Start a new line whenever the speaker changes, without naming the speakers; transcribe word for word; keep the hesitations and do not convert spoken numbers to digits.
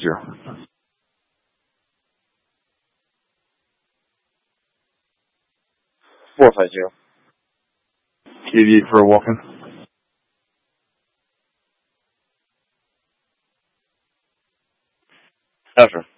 Zero. Four five zero. eighty-eight for a walk-in. After.